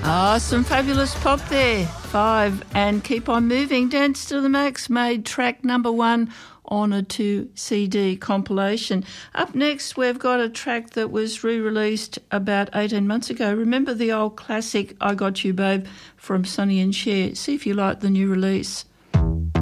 Ah, some fabulous pop there. 5 and Keep On Moving. Dance to the Max made track number 1 on a 2 CD compilation. Up next, we've got a track that was re-released about 18 months ago. Remember the old classic I Got You Babe from Sonny and Cher? See if you like the new release.